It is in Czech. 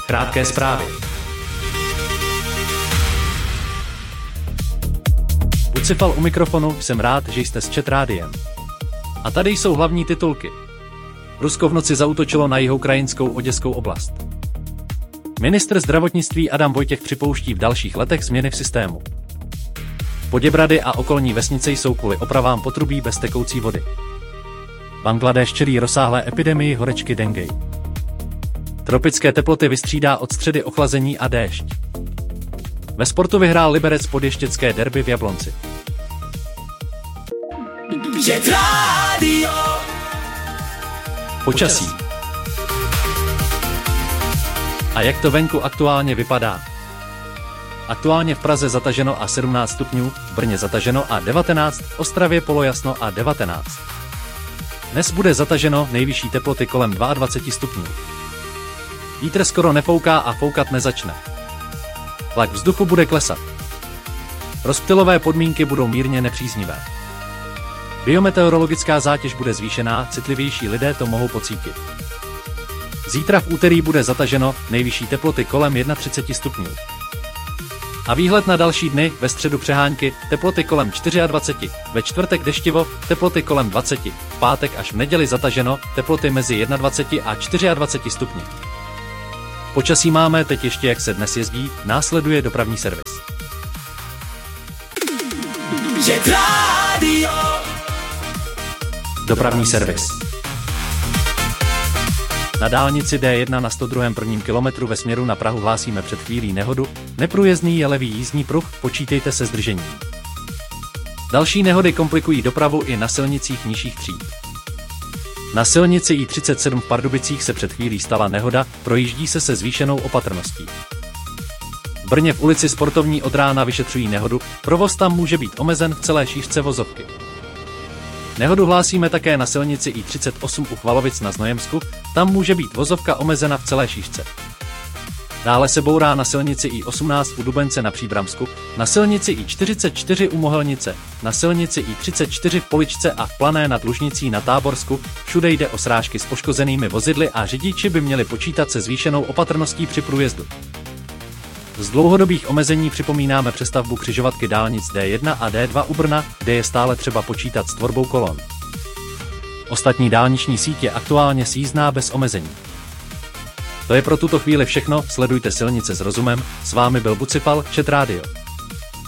Krátké zprávy. Bucifal u mikrofonu, jsem rád, že jste s Chat Rádiem. A tady jsou hlavní titulky. Rusko v noci zaútočilo na jihukrajinskou Oděskou oblast. Ministr zdravotnictví Adam Vojtěch připouští v dalších letech změny v systému. Poděbrady a okolní vesnice jsou kvůli opravám potrubí bez tekoucí vody. Bangladéš čelí rozsáhlé epidemii horečky dengue. Tropické teploty vystřídá od středy ochlazení a déšť. Ve sportu vyhrál Liberec podještěcké derby v Jablonci. Počasí. A jak to venku aktuálně vypadá? Aktuálně v Praze zataženo a 17 stupňů, v Brně zataženo a 19, v Ostravě polojasno a 19. Dnes bude zataženo, nejvyšší teploty kolem 22 stupňů. Vítr skoro nefouká a foukat nezačne. Tlak vzduchu bude klesat. Rozptylové podmínky budou mírně nepříznivé. Biometeorologická zátěž bude zvýšená, citlivější lidé to mohou pocítit. Zítra v úterý bude zataženo, nejvyšší teploty kolem 31 stupňů. A výhled na další dny, ve středu přehánky, teploty kolem 24, ve čtvrtek deštivo, teploty kolem 20, v pátek až v neděli zataženo, teploty mezi 21 a 24 stupni. Počasí máme teď ještě jak se dnes jezdí, následuje dopravní servis. Dopravní servis. Na dálnici D1 na 102. prvním kilometru ve směru na Prahu hlásíme před chvílí nehodu, neprůjezdný je levý jízdní pruh, počítejte se zdržením. Další nehody komplikují dopravu i na silnicích nižších tříd. Na silnici I37 v Pardubicích se před chvílí stala nehoda, projíždí se zvýšenou opatrností. V Brně v ulici Sportovní od rána vyšetřují nehodu, provoz tam může být omezen v celé šířce vozovky. Nehodu hlásíme také na silnici I38 u Chvalovic na Znojemsku, tam může být vozovka omezena v celé šířce. Dále se bourá na silnici I18 u Dubence na Příbramsku, na silnici I44 u Mohelnice, na silnici I34 v Poličce a v Plané nad Lužnicí na Táborsku, všude jde o srážky s poškozenými vozidly a řidiči by měli počítat se zvýšenou opatrností při průjezdu. Z dlouhodobých omezení připomínáme přestavbu křižovatky dálnic D1 a D2 u Brna, kde je stále třeba počítat s tvorbou kolon. Ostatní dálniční síť je aktuálně sjízdná bez omezení. To je pro tuto chvíli všechno, sledujte silnice s rozumem, s vámi byl Bucifal, Chat Radio.